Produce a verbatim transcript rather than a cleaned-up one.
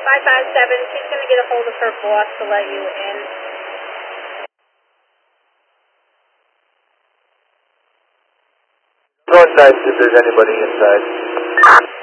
five five seven, she's going to get a hold of her boss to let you in. Go inside, see if there's anybody inside.